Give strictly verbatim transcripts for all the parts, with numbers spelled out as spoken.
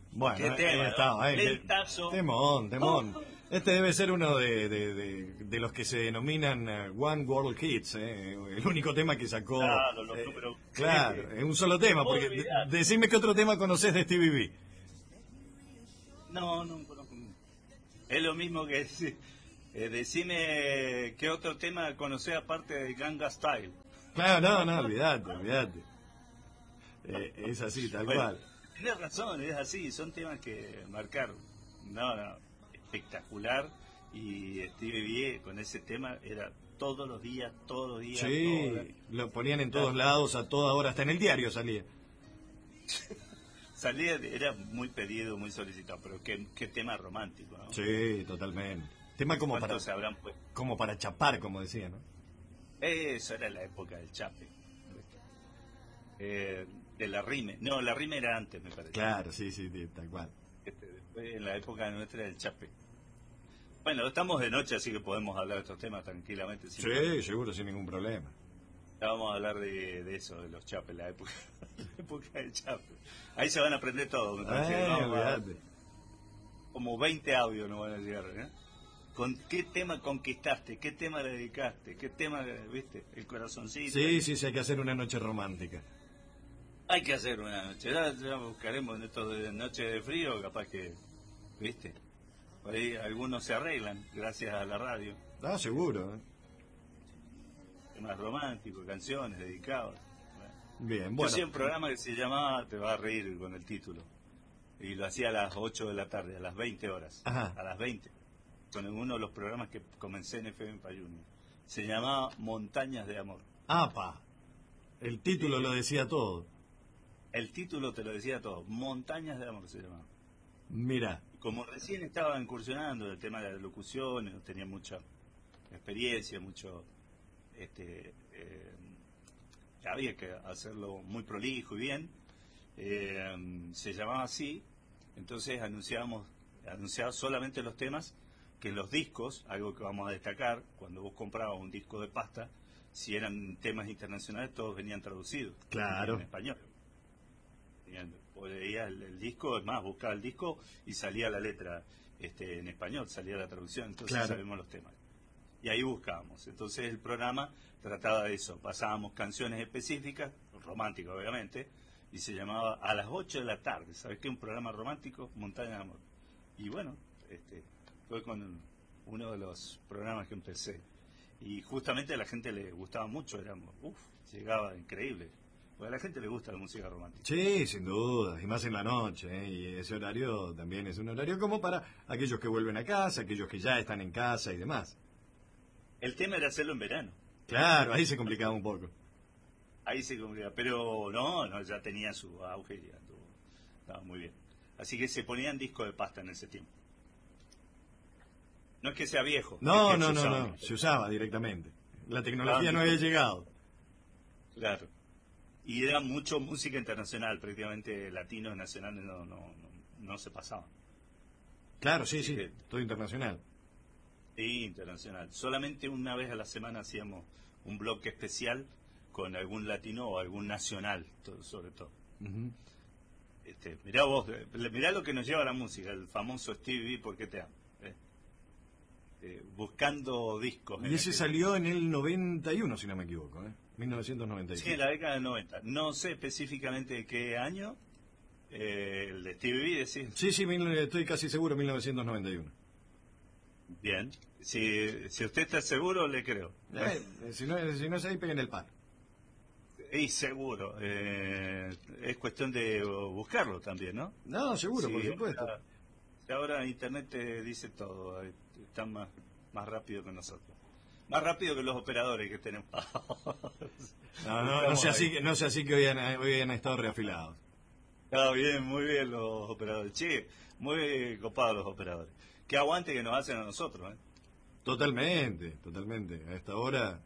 Bueno, ¿Qué ahí tema, está, ahí, lentazo. temón, temón. Este debe ser uno de, de, de, de los que se denominan uh, One World Hits, eh, el único tema que sacó. Claro, los eh, números. claro, Sí. es un solo tema, puedo porque de- olvidar. decime qué otro tema conoces de Stevie B. No, no conozco. Es lo mismo que decir, eh, decime qué otro tema conocés aparte de Ganga Style. Claro, no, no, olvídate, olvídate. Eh, es así, tal Bueno, cual. tienes razón, es así, son temas que marcaron. No, no, espectacular. Y Stevie B con ese tema era todos los días, todos los días. Sí, todas- lo ponían en todos lados, a toda hora, hasta en el diario salía. Salía, era muy pedido, muy solicitado, pero qué, qué tema romántico, ¿no? Sí, totalmente. Tema como para, ¿Cuántos se habrán puesto? como para chapar, como decía, ¿no? Eso era la época del chape. Eh, de la rime. No, la rime era antes, me parece. Claro, sí, sí, sí, tal cual. Este, después, en la época nuestra del chape. Bueno, estamos de noche, así que podemos hablar de estos temas tranquilamente. sin Sí, problema. seguro, sin ningún problema. Ya vamos a hablar de, de eso, de los chapes, la época, la época del chape. Ahí se van a aprender todo, me parece. Eh, Vamos a- olvídate. como veinte audios nos van a llegar, ¿eh? ¿Con qué tema conquistaste? ¿Qué tema le dedicaste? ¿Qué tema, viste? El corazoncito. Sí, sí, sí, hay que hacer una noche romántica. Hay que hacer una noche. Ya, ya buscaremos en esto de noche de frío, capaz que, viste. Por ahí algunos se arreglan gracias a la radio. Ah, seguro. ¿eh? Temas románticos, canciones dedicados. Bien, Yo bueno. hacía un programa que se llamaba, te vas a reír con el título, y lo hacía a las ocho de la tarde, a las veinte horas. Ajá. A las veinte. Con uno de los programas que comencé en F M Payuni. Se llamaba Montañas de Amor. Apa, el título lo decía todo. El título te lo decía todo. Montañas de Amor se llamaba. Mira, Como recién estaba incursionando en el tema de la locución, no tenía mucha experiencia, mucho... este eh, había que hacerlo muy prolijo y bien. Eh, se llamaba así. Entonces anunciábamos, anunciaba solamente los temas que en los discos, algo que vamos a destacar, cuando vos comprabas un disco de pasta, si eran temas internacionales, todos venían traducidos. Claro. En español. Venían- vos leías el, el disco, es más, buscaba el disco y salía la letra este, en español, salía la traducción, entonces Claro. sabemos los temas. Y ahí buscábamos. Entonces el programa trataba de eso. Pasábamos canciones específicas, románticas obviamente, y se llamaba A las ocho de la tarde. ¿Sabes qué? Un programa romántico, Montaña de Amor. Y bueno, este fue con uno de los programas que empecé. Y justamente a la gente le gustaba mucho, éramos, uff, llegaba increíble. Porque a la gente le gusta la música romántica. sí, sin duda, y más en la noche, ¿eh? Y ese horario también es un horario como para aquellos que vuelven a casa, aquellos que ya están en casa y demás. El tema era hacerlo en verano. Claro, ahí se complicaba un poco. Ahí se complicaba. Pero no, no, ya tenía su auge y ya anduvo, estaba muy bien. Así que se ponían discos de pasta en ese tiempo. No es que sea viejo. No, es que no, se no, usaba. no, se usaba directamente. La tecnología Ah, no había llegado. Claro. Y era mucho música internacional, prácticamente latinos nacionales no, no, no, no se pasaban. Claro, sí, Así sí, que- todo internacional. Sí, internacional. Solamente una vez a la semana hacíamos un bloque especial con algún latino o algún nacional, todo- sobre todo. Ujú. Este, mirá vos, eh, mirá lo que nos lleva la música, el famoso Stevie B, ¿por qué te amo? Eh, eh, buscando discos. en Y ese aquel- salió en el noventa y uno, si no me equivoco, ¿eh? mil novecientos noventa y Sí, siete. en la década del noventa. No sé específicamente de qué año, eh, el de Stevie B, decís. Sí, sí, mil- estoy casi seguro, mil novecientos noventa y uno. Bien. Si, si usted está seguro, le creo. Eh, si, no, si no es ahí, peguen el par. Y seguro. Eh, es cuestión de buscarlo también, ¿no? No, seguro, Sí, por supuesto. Ahora, ahora Internet te dice todo. eh, Están más, más rápido que nosotros. Más rápido que los operadores que tenemos. No, no, no Estamos sea ahí. así, que- no sea así que hoy han, hoy han estado reafilados. Está bien, muy bien los operadores. Che, muy copados los operadores. Qué aguante que nos hacen a nosotros, ¿eh? Totalmente, totalmente. A esta hora...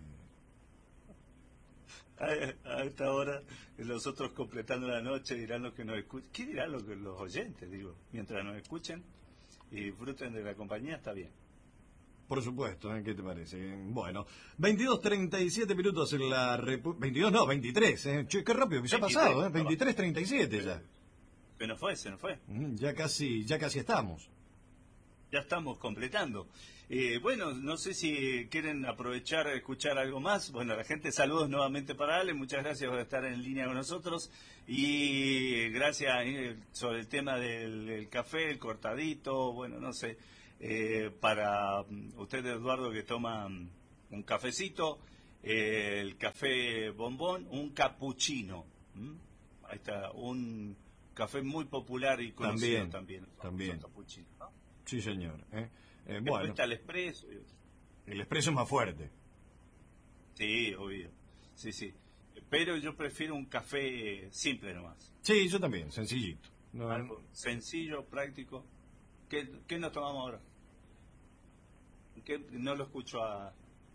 eh, A, a esta hora, los otros completando la noche dirán lo que nos escuchan. ¿Qué dirán lo que los oyentes, digo? Mientras nos escuchen y disfruten de la compañía, está bien. por supuesto, ¿eh? ¿Qué te parece? Bueno, veintidós treinta y siete minutos en la República... veintidós no, veintitrés, ¿eh? Che, qué rápido que se ha veintitrés, pasado, ¿eh? veintitrés treinta y siete ya. Se nos fue, se nos fue. Mm, Ya casi, ya casi estamos. Ya estamos completando. Eh, bueno, no sé si quieren aprovechar, escuchar algo más. Bueno, la gente, saludos nuevamente para Ale. Muchas gracias por estar en línea con nosotros. Y gracias eh, sobre el tema del, del café, el cortadito, bueno, no sé. Eh, para um, usted, Eduardo, que toma um, un cafecito, eh, el café bombón, un cappuccino. ¿Mm? Ahí está, un café muy popular y conocido también. También, también. Cappuccino, ¿no? Sí, señor. ¿eh? Eh, Después bueno, está el expreso. y otro. el expreso es más fuerte. Sí, obvio. Sí, sí. Pero yo prefiero un café simple nomás. Sí, yo también, sencillito. No, Algo sencillo, práctico. ¿Qué, qué nos tomamos ahora? ¿Qué? No lo escucho a...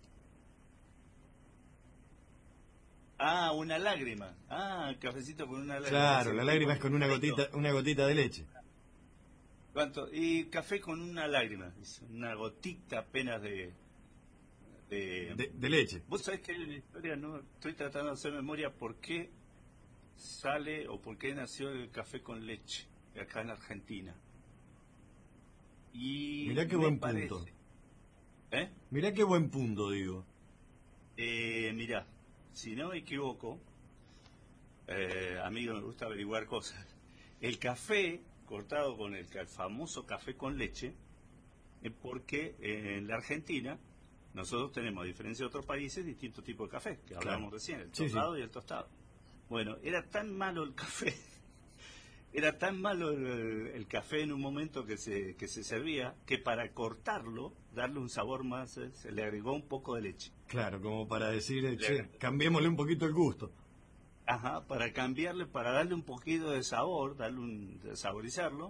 Ah, una lágrima. Ah, el cafecito con una lágrima. claro, Sí, la lágrima es con una bonito. gotita, una gotita de leche. ¿Cuánto? Y café con una lágrima. dice, Una gotita apenas de... de... De, de leche. Vos sabés que en la historia no estoy tratando de hacer memoria por qué sale o por qué nació el café con leche acá en Argentina. Y Mirá qué me buen parece- punto. ¿Eh? Mirá qué buen punto, digo. Eh, mirá, si no me equivoco, eh, amigo, me gusta averiguar cosas. El café cortado con el, el famoso café con leche, es porque eh, en la Argentina nosotros tenemos, a diferencia de otros países, distintos tipos de café, que hablábamos recién, el Sí, sí. tostado y el tostado. Bueno, era tan malo el café, era tan malo el, el café en un momento que se, que se servía, que para cortarlo, darle un sabor más, eh, se le agregó un poco de leche. Claro, como para decir, eh, che, cambiémosle un poquito el gusto. Ajá, para cambiarle, para darle un poquito de sabor, darle un, de saborizarlo,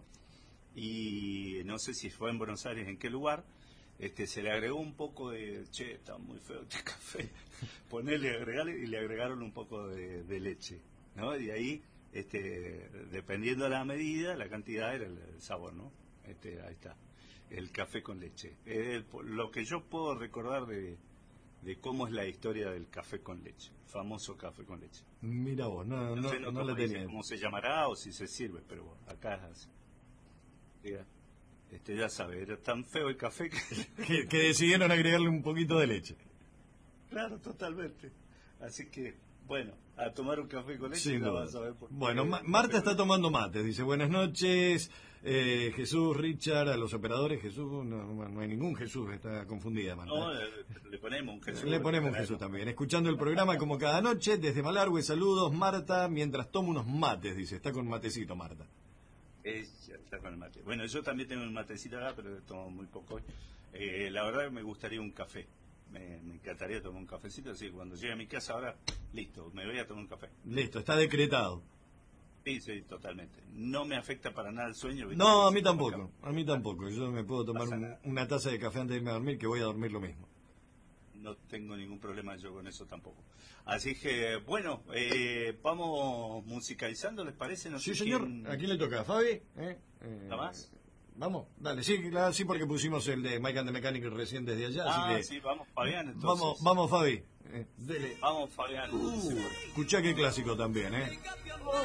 y no sé si fue en Buenos Aires, en qué lugar, este, se le agregó un poco de, che, está muy feo este café, ponerle, agregarle, y le agregaron un poco de, de leche, ¿no? Y ahí, este, dependiendo de la medida, la cantidad era el, el sabor, ¿no? Este, ahí está, el café con leche. Eh, lo que yo puedo recordar de, de cómo es la historia del café con leche, el famoso café con leche. Mira vos, no, No, no, sé en no otros la países tenía. cómo se llamará o si se sirve, pero bueno, acá es así. Diga, Este, ya sabe, era tan feo el café que... Que, que decidieron agregarle un poquito de leche. Claro, totalmente. Así que, bueno, a tomar un café con leche Sin ya duda. vas a ver por qué. Bueno, Ma- Marta está tomando mate. Dice, buenas noches, eh, Jesús, Richard, a los operadores. Jesús, no, no hay ningún Jesús, está confundida, Marta. No, le, le ponemos un Jesús. Le ponemos un Claro. Jesús también. Escuchando el programa como cada noche, desde Malargüe, saludos, Marta, mientras tomo unos mates, dice, está con matecito, Marta. Ella está con el mate. Bueno, yo también tengo un matecito acá, pero tomo muy poco hoy. Eh, la verdad que me gustaría un café. Me, me encantaría tomar un cafecito, así que cuando llegue a mi casa ahora, listo, me voy a tomar un café. Listo, está decretado. Sí, sí, totalmente. No me afecta para nada el sueño. ¿viste? No, a Si mí tomo tampoco, café, a mí tampoco. Yo me puedo tomar pasa un- nada. una taza de café antes de irme a dormir, que voy a dormir lo mismo. No tengo ningún problema yo con eso tampoco. Así que, bueno, eh, vamos musicalizando, ¿les parece? No Sí, sé señor. quién- ¿A quién le toca? ¿A Fabi? ¿Eh? Eh, ¿Nada más? Vamos, dale, sí, claro, sí, porque pusimos el de Mike and the Mechanic recién desde allá, Ah, así que... sí, vamos, Fabián, entonces. Vamos, vamos, Fabi. Eh, dele. Vamos, Fabián. Uh, escuchá qué clásico también, ¿eh?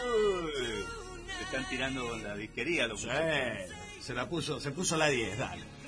Uy, se están tirando con la disquería los muchachos. Se la puso, se puso la diez, dale.